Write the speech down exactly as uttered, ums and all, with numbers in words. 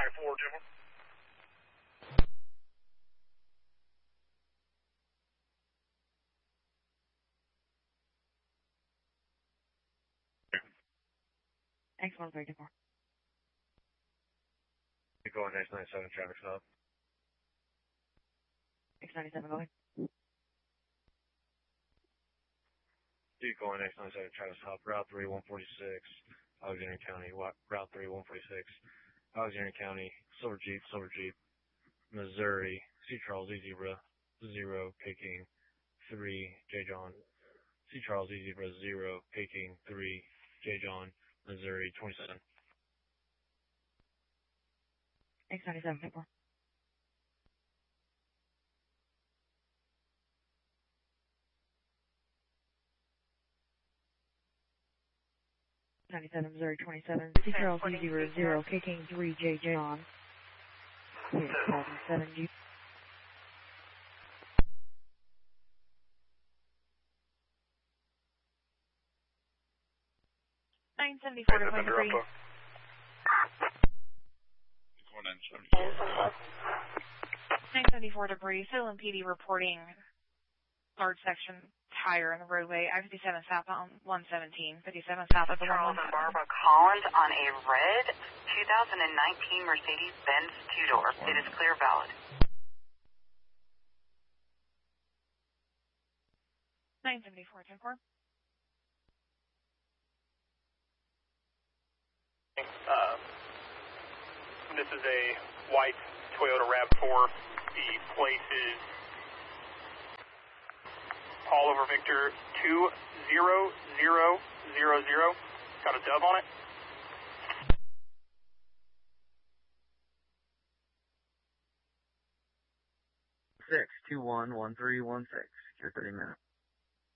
four, Jimmer. X one three two four. You're going X ninety-seven traffic stop. X ninety-seven going. You're going X ninety-seven traffic stop. Route three one forty-six, Alexandria County. Route three one forty-six, Alexandria County. Silver Jeep, Silver Jeep, Missouri. C. Charles E Zebra zero, Peking three, J. John. C. Charles E Zebra zero, Peking three, J. John, Missouri twenty-seven. X ninety-seven four. ninety-seven Missouri twenty-seven, C. Charles E Zebra zero, Peking three, J. John. seven Jeep. nine seventy-four to point three. nine seventy-four debris, Sill and P D reporting large section tire in the roadway, I fifty-seven south on one seventeen, fifty-seven south of the Charles and Barbara Collins on a red two thousand nineteen Mercedes-Benz two-door. It is clear valid. nine seventy-four, ten four. Uh, this is a white Toyota RAV four. The plate is Paul over Victor two zero zero zero zero. Got a dove on it. Six two one one three one six. Secure thirty minutes.